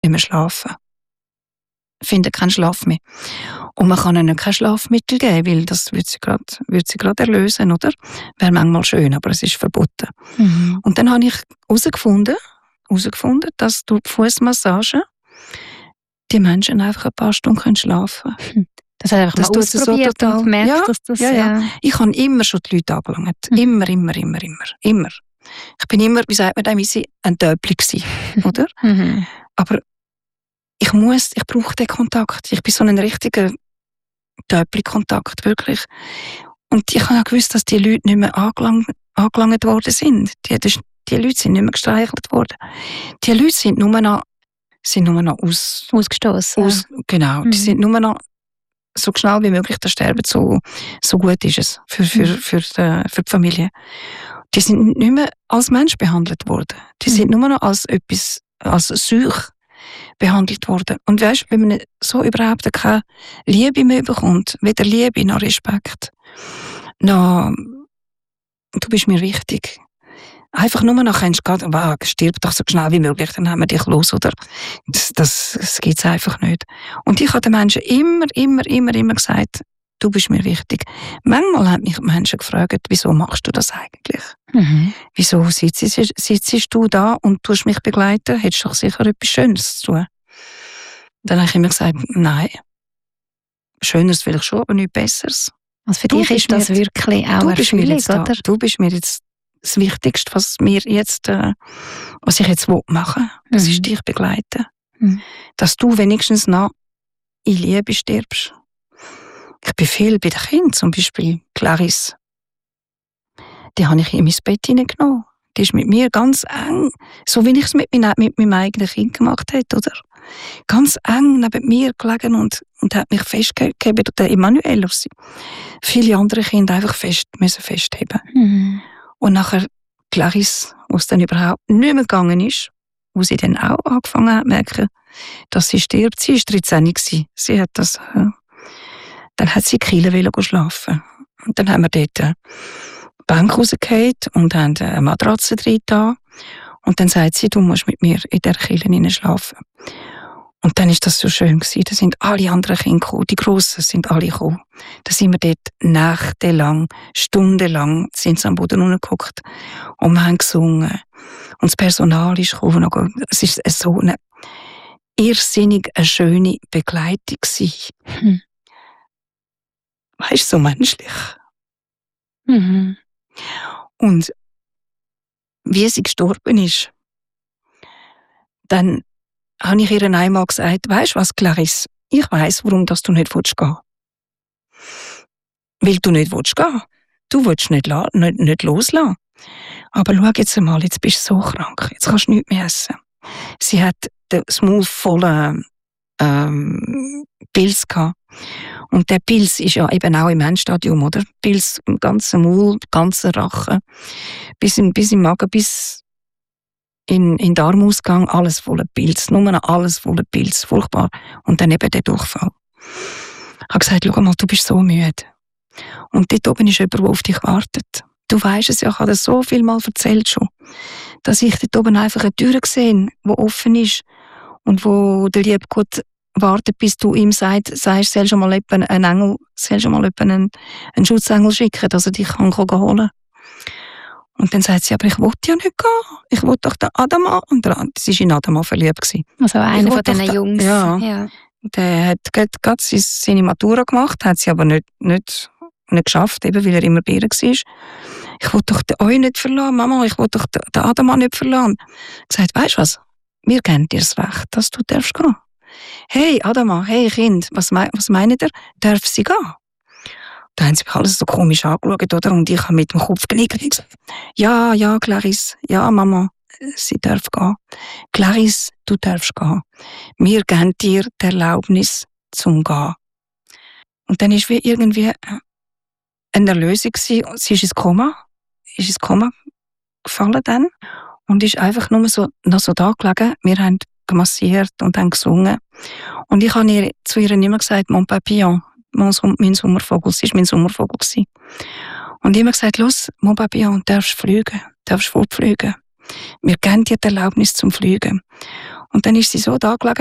nicht mehr schlafen. Finden keinen Schlaf mehr. Und man kann ihnen kein Schlafmittel geben, weil das würde sie gerade erlösen, oder? Wäre manchmal schön, aber es ist verboten. Mhm. Und dann habe ich herausgefunden, dass durch die Fußmassage die Menschen einfach ein paar Stunden schlafen können. Das hat einfach mal ausprobiert so und gemerkt, dass das... Ja. Ich habe immer schon die Leute angelangt. Immer. Ich bin immer, wie sagt man dem, ein Döpli gewesen, oder? Mhm. Aber ich brauche den Kontakt. Ich bin so ein richtiger Döpli-Kontakt, wirklich. Und ich habe auch gewusst, dass die Leute nicht mehr angelangt worden sind. Die Leute sind nicht mehr gestreichelt worden. Die Leute sind nur noch ausgestoßen. Genau, die sind nur noch so schnell wie möglich sterben. So gut ist es für die Familie. Die sind nicht mehr als Mensch behandelt worden. Die sind nur noch als Seuch behandelt worden. Und weißt, wenn man so überhaupt keine Liebe mehr bekommt, weder Liebe noch Respekt, du bist mir wichtig. Einfach nur noch kannst du gehen, stirb doch so schnell wie möglich, dann haben wir dich los, oder? Das gibt's einfach nicht. Und ich habe den Menschen immer gesagt, du bist mir wichtig. Manchmal haben mich Menschen gefragt, wieso machst du das eigentlich? Mhm. Wieso sitzt du da und tust mich begleiten? Hättest du doch sicher etwas Schönes zu tun. Dann habe ich immer gesagt, nein. Schönes vielleicht schon, aber nichts Besseres. Also für dich ist das wirklich auch Erfüllung, oder? Du bist mir jetzt das Wichtigste, was ich jetzt machen will. Das ist dich begleiten. Mhm. Dass du wenigstens noch in Liebe stirbst. Ich bin viel bei den Kindern, zum Beispiel Clarisse. Die habe ich in mein Bett hineingenommen. Die ist mit mir ganz eng, so wie ich es mit meinem eigenen Kind gemacht hätte, oder? Ganz eng neben mir gelegen und hat mich festgegeben. Der Emanuel, viele andere Kinder einfach festheben. Mhm. Und nachher Clarisse, wo es dann überhaupt nicht mehr gegangen ist, wo sie dann auch angefangen hat zu merken, dass sie stirbt. Sie war 13 gewesen. Sie hat das... Dann hat sie Kiel schlafen. Und dann haben wir dort eine Bank rausgehauen und haben eine Matratze drin getan. Und dann sagt sie, du musst mit mir in der Kiel schlafen. Und dann ist das so schön gewesen. Da sind alle anderen Kinder gekommen, die Grossen sind alle gekommen. Da sind wir dort nächtelang, stundenlang sind sie am Boden runtergeguckt und wir haben gesungen. Und das Personal ist gekommen. Es ist so eine irrsinnig eine schöne Begleitung gewesen. Weißt du, so menschlich. Mhm. Und wie sie gestorben ist, dann habe ich ihr einmal gesagt, weisst du was, Clarisse, ich weiss, warum du nicht gehen willst. Weil du nicht willst gehen. Du willst nicht loslassen. Aber schau jetzt einmal, jetzt bist du so krank, jetzt kannst du nichts mehr essen. Sie hat das Maul voller Pilz gehabt. Und der Pilz ist ja eben auch im Endstadium, oder? Pilz im ganzen Maul, im ganzen Rachen, bis im Magen, bis in den Darmausgang, alles voller Pilz. Nur noch alles voller Pilz. Furchtbar. Und dann eben der Durchfall. Ich habe gesagt, schau mal, du bist so müde. Und dort oben ist jemand, der auf dich wartet. Du weisst es ja, ich habe dir so viel Mal erzählt schon, dass ich dort oben einfach eine Tür sehe, die offen ist und wo der liebe Gott wartet, bis du ihm sagst, sollst du mal einen Schutzengel schicken, dass er dich holen kann. Und dann sagt sie, aber ich will ja nicht gehen. Ich will doch den Adama. Und sie war in Adama verliebt. Also einer von diesen Jungs. Ja. Der hat gerade seine Matura gemacht, hat sie aber nicht geschafft, eben weil er immer bei ihr war. Ich will doch euch nicht verlassen, Mama, ich will doch den Adama nicht verlassen. Ich sagte, weisst du was? Wir geben dir das Recht, dass du darfst gehen. Hey, Adama, hey Kind, was meint ihr? Darf sie gehen? Da haben sie mich alles so komisch angeschaut, oder? Und ich habe mit dem Kopf genickt und gesagt, ja, Clarisse, ja, Mama, sie darf gehen. Clarisse, du darfst gehen. Wir geben dir die Erlaubnis zum Gehen. Und dann ist wie irgendwie eine Erlösung gewesen. Sie ist ins Koma gefallen dann und ist einfach nur so da gelegen. Wir haben massiert und haben gesungen. Und ich habe zu ihr immer gesagt, mon papillon, mein Sommervogel, sie war mein Sommervogel gewesen. Und immer gesagt, los, mon papillon, darfst fliegen, darfst fortfliegen. Wir geben dir die Erlaubnis zum Fliegen. Und dann ist sie so da gelegen,